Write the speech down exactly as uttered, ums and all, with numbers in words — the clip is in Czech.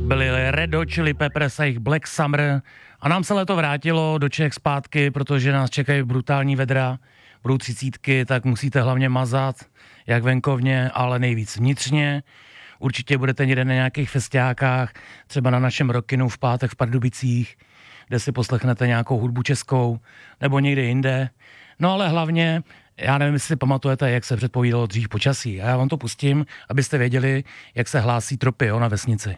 byli Red Hot Chili Peppers a jejich Black Summer a nám se leto vrátilo do Čech zpátky, protože nás čekají brutální vedra, budou třicítky, tak musíte hlavně mazat, jak venkovně, ale nejvíc vnitřně. Určitě budete někde na nějakých festiákách, třeba na našem Rockinu v pátek v Pardubicích, kde si poslechnete nějakou hudbu českou, nebo někde jinde. No ale hlavně, já nevím, jestli si pamatujete, jak se předpovídalo dřív počasí. A já vám to pustím, abyste věděli, jak se hlásí tropy, jo, na vesnici.